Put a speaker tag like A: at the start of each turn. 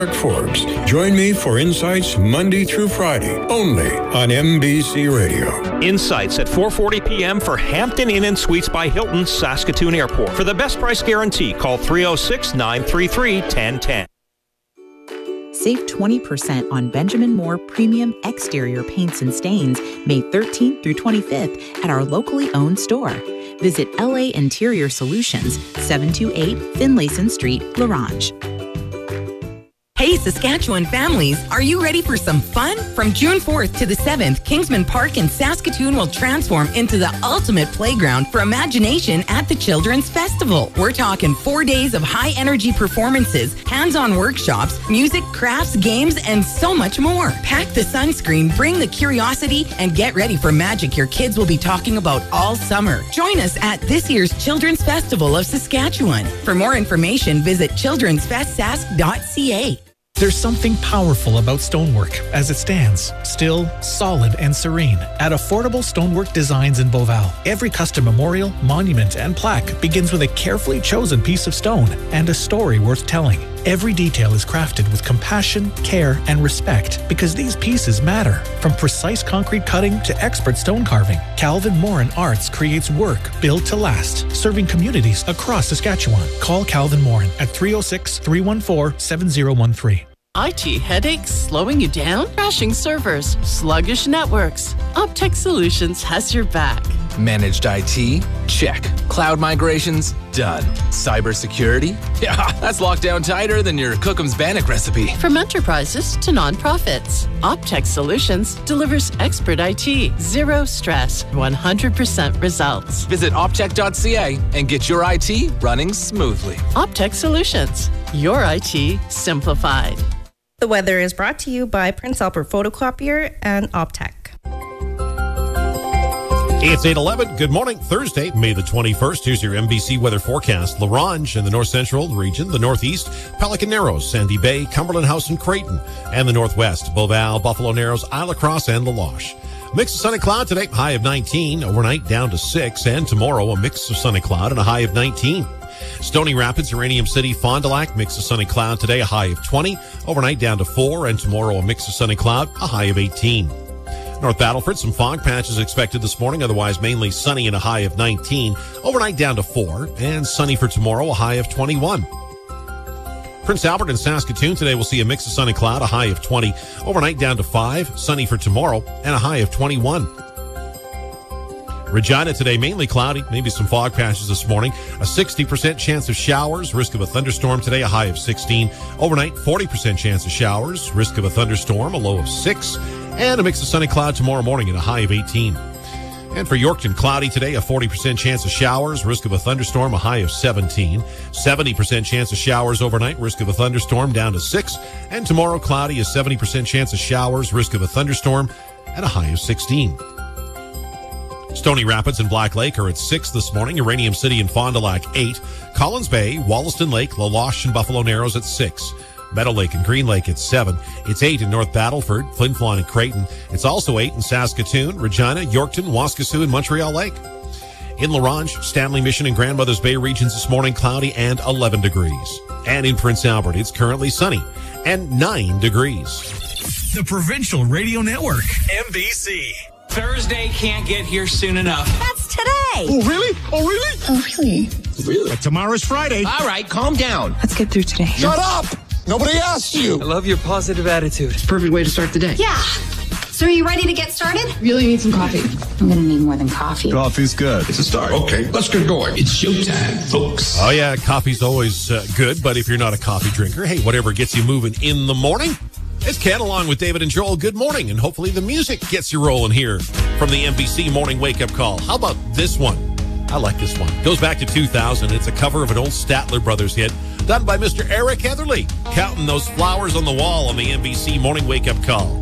A: Mark Forbes. Join me for Insights Monday through Friday, only on MBC Radio.
B: Insights at 4:40 p.m. for Hampton Inn and Suites by Hilton, Saskatoon Airport. For the best price guarantee, call 306-933-1010.
C: Save 20% on Benjamin Moore Premium Exterior Paints and Stains May 13th through 25th at our locally owned store. Visit LA Interior Solutions, 728 Finlayson Street, Larange.
D: Hey, Saskatchewan families, are you ready for some fun? From June 4th to the 7th, Kingsman Park in Saskatoon will transform into the ultimate playground for imagination at the Children's Festival. We're talking 4 days of high-energy performances, hands-on workshops, music, crafts, games, and so much more. Pack the sunscreen, bring the curiosity, and get ready for magic your kids will be talking about all summer. Join us at this year's Children's Festival of Saskatchewan. For more information, visit childrensfestsask.ca.
E: There's something powerful about stonework as it stands, still, solid, and serene, at affordable stonework designs in Beauval. Every custom memorial, monument, and plaque begins with a carefully chosen piece of stone and a story worth telling. Every detail is crafted with compassion, care, and respect because these pieces matter. From precise concrete cutting to expert stone carving, Calvin Morin Arts creates work built to last, serving communities across Saskatchewan. Call Calvin Morin at 306-314-7013.
F: IT headaches slowing you down? Crashing servers, sluggish networks. Optech Solutions has your back.
G: Managed IT? Check. Cloud migrations? Done. Cybersecurity? Yeah, that's locked down tighter than your Cookham's Bannock recipe.
F: From enterprises to nonprofits, Optech Solutions delivers expert IT, zero stress, 100% results.
G: Visit optech.ca and get your IT running smoothly.
F: Optech Solutions, your IT simplified.
H: The weather is brought to you by Prince Albert Photocopier and Optech.
I: It's 8:11. Good morning. Thursday, May the 21st. Here's your MBC weather forecast. Larange in the north central region, the northeast, Pelican Narrows, Sandy Bay, Cumberland House and Creighton, and the northwest, Beauval, Buffalo Narrows, Isle La Crosse, and La Loche. Mix of sun and cloud today, high of 19, overnight down to 6, and tomorrow a mix of sun and cloud and a high of 19. Stony Rapids, Uranium City, Fond du Lac, mix of sun and cloud today, a high of 20, overnight down to 4, and tomorrow a mix of sun and cloud, a high of 18. North Battleford, some fog patches expected this morning, otherwise mainly sunny and a high of 19, overnight down to 4, and sunny for tomorrow, a high of 21. Prince Albert and Saskatoon today will see a mix of sun and cloud, a high of 20, overnight down to 5, sunny for tomorrow, and a high of 21. Regina today, mainly cloudy, maybe some fog patches this morning. A 60% chance of showers, risk of a thunderstorm today, a high of 16. Overnight, 40% chance of showers, risk of a thunderstorm, a low of 6. And a mix of sun and cloud tomorrow morning at a high of 18. And for Yorkton, cloudy today, a 40% chance of showers, risk of a thunderstorm, a high of 17. 70% chance of showers overnight, risk of a thunderstorm, down to 6. And tomorrow, cloudy, a 70% chance of showers, risk of a thunderstorm, and a high of 16. Stony Rapids and Black Lake are at 6 this morning. Uranium City and Fond du Lac, 8. Collins Bay, Wollaston Lake, La Loche, and Buffalo Narrows at 6. Meadow Lake and Green Lake at 7. It's 8 in North Battleford, Flin Flon, and Creighton. It's also 8 in Saskatoon, Regina, Yorkton, Waskesiu, and Montreal Lake. In Larange, Stanley Mission, and Grandmother's Bay regions this morning, cloudy and 11 degrees. And in Prince Albert, it's currently sunny and 9 degrees.
J: The Provincial Radio Network, MBC.
K: Thursday can't get here soon enough.
L: That's today.
J: Oh, really? Oh, really?
L: Oh, really?
J: Really? But tomorrow's Friday.
K: All right, calm down.
L: Let's get through today.
J: Shut up! Nobody asked you.
K: I love your positive attitude.
M: It's a perfect way to start the day.
L: Yeah. So are you ready to get started?
M: Really need some coffee.
L: I'm going to need more than coffee.
J: Coffee's good.
N: It's a start. Okay, let's get going. It's showtime, folks.
I: Oh, yeah, coffee's always good, but if you're not a coffee drinker, hey, whatever gets you moving in the morning. It's Ken along with David and Joel. Good morning, and hopefully the music gets you rolling here from the MBC Morning Wake Up Call. How about this one? I like this one. Goes back to 2000. It's a cover of an old Statler Brothers hit done by Mr. Eric Heatherly. Counting those flowers on the wall on the MBC Morning Wake Up Call.